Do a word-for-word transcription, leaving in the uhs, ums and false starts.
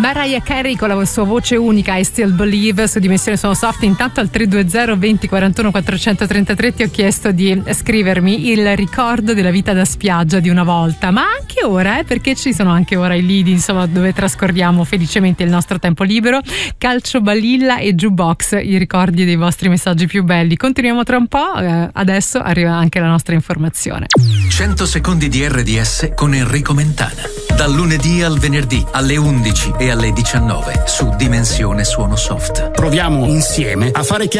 Mariah Carey con la sua voce unica I Still Believe su Dimensione Suono Soft. Intanto al tre due zero venti quarantuno quattrocentotrentatré ti ho chiesto di scrivermi il ricordo della vita da spiaggia di una volta, ma anche ora, eh, perché ci sono anche ora i lidi, insomma, dove trascorriamo felicemente il nostro tempo libero. Calcio, balilla e jukebox, i ricordi dei vostri messaggi più belli. Continuiamo tra un po', eh, adesso arriva anche la nostra informazione. cento secondi di R D S con Enrico Mentana. Dal lunedì al venerdì alle undici e alle diciannove su Dimensione Suono Soft. Proviamo insieme a fare chiarezza